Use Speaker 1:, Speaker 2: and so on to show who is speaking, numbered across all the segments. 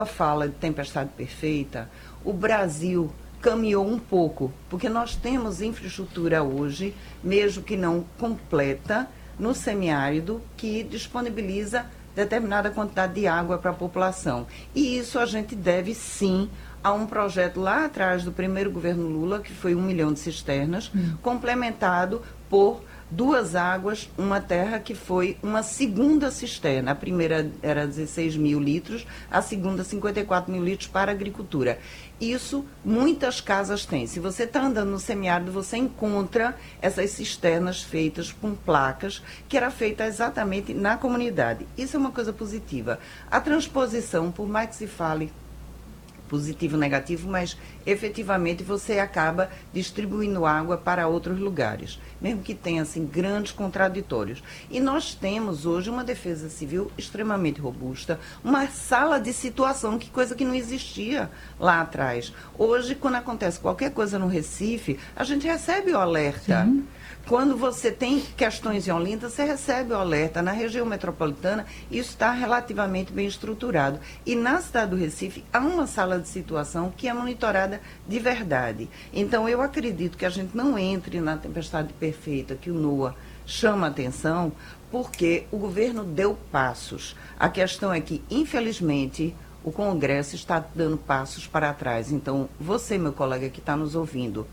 Speaker 1: fala de tempestade perfeita, o Brasil caminhou um pouco, porque nós temos infraestrutura hoje, mesmo que não completa, no semiárido, que disponibiliza determinada quantidade de água para a população. E isso a gente deve, sim, a um projeto lá atrás do primeiro governo Lula, que foi 1 milhão de cisternas, complementado por 2 águas, uma terra que foi uma segunda cisterna. A primeira era 16 mil litros, a segunda 54 mil litros para a agricultura. Isso muitas casas têm. Se você está andando no semiárido, você encontra essas cisternas feitas com placas, que era feita exatamente na comunidade. Isso é uma coisa positiva. A transposição, por mais que se fale positivo, negativo, mas efetivamente você acaba distribuindo água para outros lugares, mesmo que tenha assim grandes contraditórios. E nós temos hoje uma defesa civil extremamente robusta, uma sala de situação, que coisa que não existia lá atrás. Hoje, quando acontece qualquer coisa no Recife, a gente recebe o alerta. Sim. Quando você tem questões em Olinda, você recebe o alerta. Na região metropolitana, isso está relativamente bem estruturado. E na cidade do Recife, há uma sala de situação que é monitorada de verdade. Então, eu acredito que a gente não entre na tempestade perfeita que o NOAA chama a atenção, porque o governo deu passos. A questão é que, infelizmente, o Congresso está dando passos para trás. Então, você, meu colega que está nos ouvindo,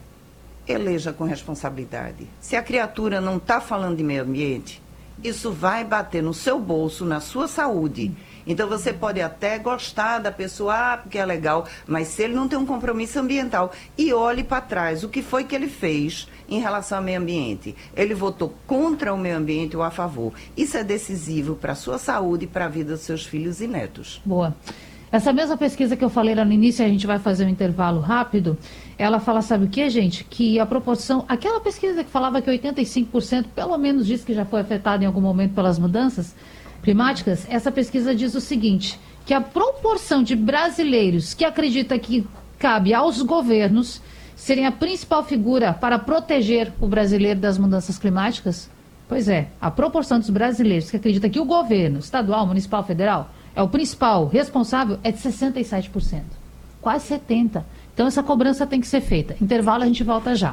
Speaker 1: eleja com responsabilidade. Se a criatura não está falando de meio ambiente, isso vai bater no seu bolso, na sua saúde. Então você pode até gostar da pessoa, porque é legal, mas se ele não tem um compromisso ambiental, e olhe para trás, o que foi que ele fez em relação ao meio ambiente? Ele votou contra o meio ambiente ou a favor? Isso é decisivo para a sua saúde e para a vida dos seus filhos e netos.
Speaker 2: Boa. Essa mesma pesquisa que eu falei lá no início, a gente vai fazer um intervalo rápido, ela fala, sabe o que, gente? Que a proporção, aquela pesquisa que falava que 85% pelo menos diz que já foi afetado em algum momento pelas mudanças climáticas, essa pesquisa diz o seguinte, que a proporção de brasileiros que acredita que cabe aos governos serem a principal figura para proteger o brasileiro das mudanças climáticas, pois é, a proporção dos brasileiros que acredita que o governo, estadual, municipal, federal, é o principal responsável, é de 67%. Quase 70%. Então essa cobrança tem que ser feita. Intervalo, a gente volta já.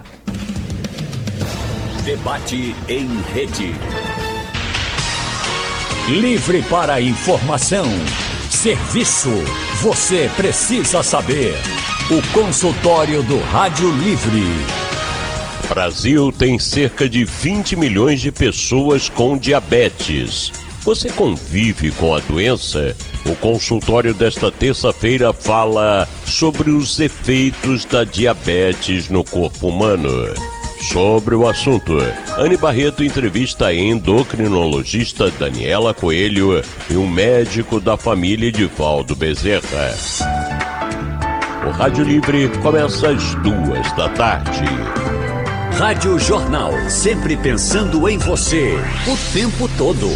Speaker 3: Debate em rede. Livre para informação. Serviço. Você precisa saber. O consultório do Rádio Livre. Brasil tem cerca de 20 milhões de pessoas com diabetes. Você convive com a doença? O consultório desta terça-feira fala sobre os efeitos da diabetes no corpo humano. Sobre o assunto, Anne Barreto entrevista a endocrinologista Daniela Coelho e um médico da família Edivaldo Bezerra. O Rádio Livre começa às 14h. Rádio Jornal, sempre pensando em você, o tempo todo.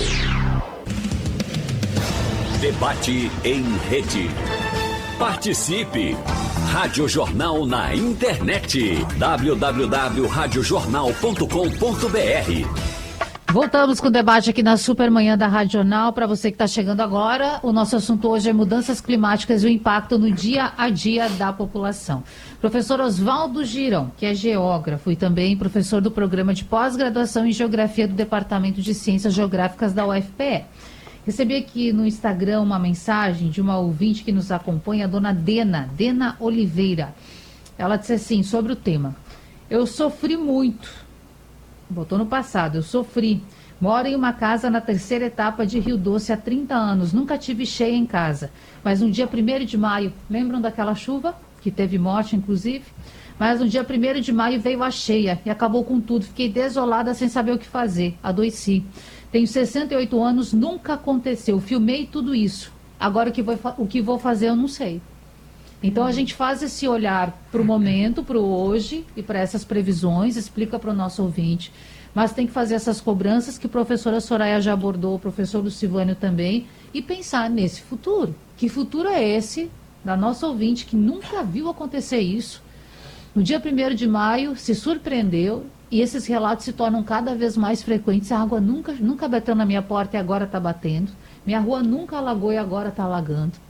Speaker 3: Debate em rede. Participe! Rádio Jornal na internet. www.radiojornal.com.br.
Speaker 2: Voltamos com o debate aqui na Supermanhã da Rádio Jornal. Para você que está chegando agora, o nosso assunto hoje é mudanças climáticas e o impacto no dia a dia da população. Professor Oswaldo Girão, que é geógrafo e também professor do programa de pós-graduação em Geografia do Departamento de Ciências Geográficas da UFPE. Recebi aqui no Instagram uma mensagem de uma ouvinte que nos acompanha, a dona Dena Oliveira. Ela disse assim, sobre o tema: eu sofri muito, botou no passado, eu sofri. Moro em uma casa na 3ª etapa de Rio Doce há 30 anos, nunca tive cheia em casa. Mas no dia 1º de maio, lembram daquela chuva, que teve morte inclusive? Mas no dia 1º de maio veio a cheia e acabou com tudo. Fiquei desolada sem saber o que fazer, adoeci. Tenho 68 anos, nunca aconteceu. Filmei tudo isso. Agora o que vou fazer eu não sei. Então a gente faz esse olhar para o momento, para o hoje e para essas previsões, explica para o nosso ouvinte. Mas tem que fazer essas cobranças que a professora Soraya já abordou, o professor Lucivânio também, e pensar nesse futuro. Que futuro é esse da nossa ouvinte que nunca viu acontecer isso? No dia 1º de maio se surpreendeu. E esses relatos se tornam cada vez mais frequentes. A água nunca bateu na minha porta e agora está batendo. Minha rua nunca alagou e agora está alagando.